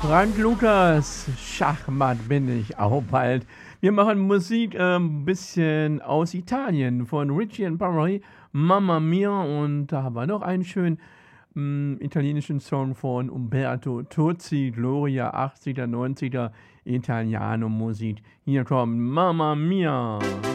Frank Lukas, Schachmatt bin ich auch bald. Wir machen Musik ein bisschen aus Italien von Richie and Parry, Mamma Mia. Und da haben wir noch einen schönen italienischen Song von Umberto Tozzi, Gloria, 80er, 90er Italiano Musik. Hier kommt Mamma Mia.